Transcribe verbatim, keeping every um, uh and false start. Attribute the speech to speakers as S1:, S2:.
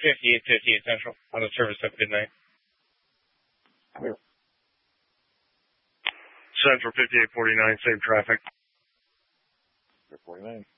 S1: fifty-eight fifty-eight Central on the service at midnight.
S2: Clear.
S3: Central fifty-eight forty-nine, same traffic.
S2: forty-nine.